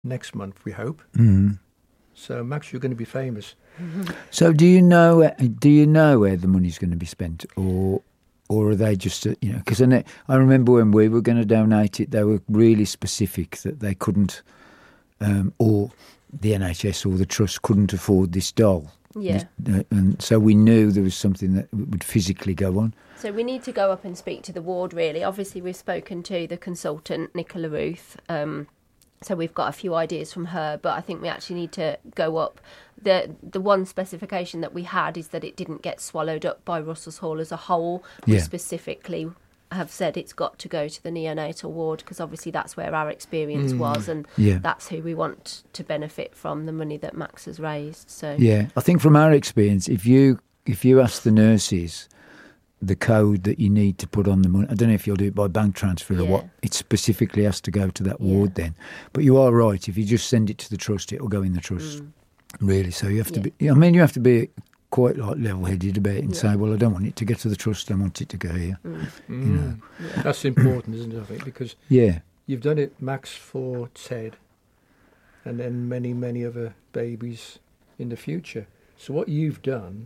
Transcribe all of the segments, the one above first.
next month, we hope. Mm. So, Max, you're going to be famous. So, do you know where the money's going to be spent, or are they just Because I remember when we were going to donate it, they were really specific that they couldn't, or the NHS or the trust couldn't afford this doll. Yeah. And so we knew there was something that would physically go on. So we need to go up and speak to the ward, really. Obviously, we've spoken to the consultant, Nicola Ruth. So we've got a few ideas from her, but I think we actually need to go up. The one specification that we had is that it didn't get swallowed up by Russell's Hall as a whole. We specifically have said it's got to go to the neonatal ward, because obviously that's where our experience was, and that's who we want to benefit from the money that Max has raised. So yeah, I think from our experience, if you ask the nurses the code that you need to put on the money, I don't know if you'll do it by bank transfer or what, it specifically has to go to that ward then. But you are right, if you just send it to the trust, it'll go in the trust, really. So you have to be, you have to be quite level-headed about it and say, well, I don't want it to get to the trust, I want it to go here. That's important, isn't it, I think, because you've done it, Max, for Ted, and then many, many other babies in the future. So what you've done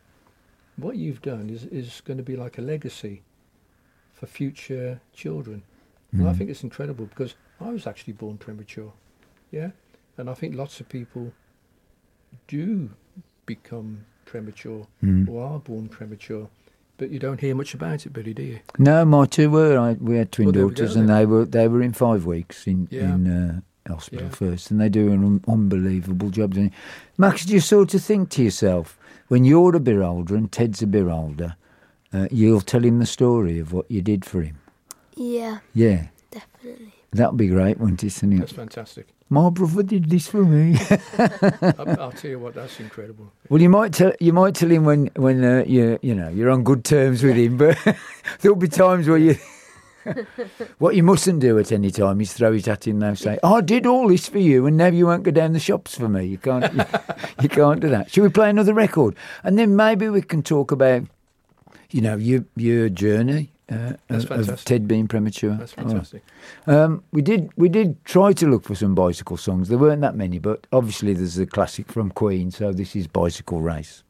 is going to be like a legacy for future children. And I think it's incredible, because I was actually born premature, and I think lots of people do become premature or are born premature, but you don't hear much about it, Billy, do you? No, my two were. We had twin daughters, and they were in 5 weeks in hospital first, and they do an unbelievable job. Max, do you sort of think to yourself, when you're a bit older and Ted's a bit older, you'll tell him the story of what you did for him? Yeah. Yeah. Definitely. That'd be great, wouldn't it? That's fantastic. My brother did this for me. I'll tell you what, that's incredible. Well, you might tell him when you're on good terms with him, but there'll be times where you. What you mustn't do at any time is throw it at him now. Say, I did all this for you, and now you won't go down the shops for me. You can't. You can't do that. Should we play another record, and then maybe we can talk about, your journey of Ted being premature. That's fantastic. We did try to look for some bicycle songs. There weren't that many, but obviously there's a classic from Queen. So this is Bicycle Race.